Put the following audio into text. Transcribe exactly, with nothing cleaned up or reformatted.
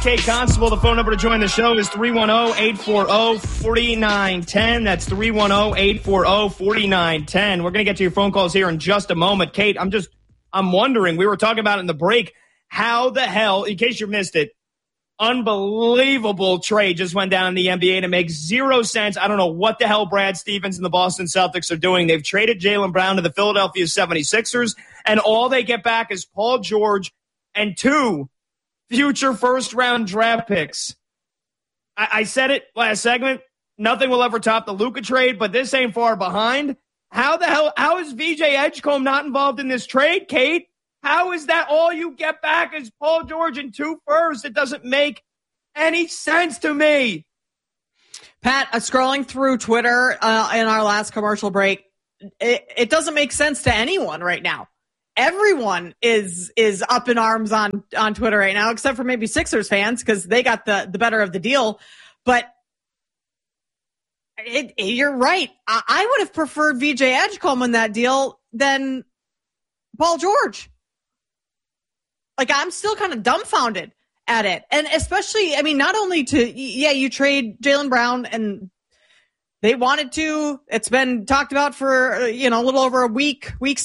Kate Constable. The phone number to join the show is three one zero, eight four zero, four nine one zero. That's three one zero, eight four zero, four nine one zero. We're going to get to your phone calls here in just a moment. Kate, I'm just, I'm wondering, we were talking about it in the break, how the hell, in case you missed it, unbelievable trade just went down in the N B A to make zero sense. I don't know what the hell Brad Stevens and the Boston Celtics are doing. They've traded Jaylen Brown to the Philadelphia seventy-sixers, and all they get back is Paul George and two future first-round draft picks. I, I said it last segment. Nothing will ever top the Luka trade, but this ain't far behind. How the hell, how is V J Edgecombe not involved in this trade, Kate? How is that all you get back is Paul George and two firsts? It doesn't make any sense to me. Pat, uh, scrolling through Twitter uh, in our last commercial break, it, it doesn't make sense to anyone right now. Everyone is is up in arms on, on Twitter right now, except for maybe Sixers fans because they got the, the better of the deal. But it, it, you're right. I, I would have preferred V J Edgecombe in that deal than Paul George. Like, I'm still kind of dumbfounded at it. And especially, I mean, not only to, yeah, you trade Jaylen Brown and they wanted to. It's been talked about for, you know, a little over a week, weeks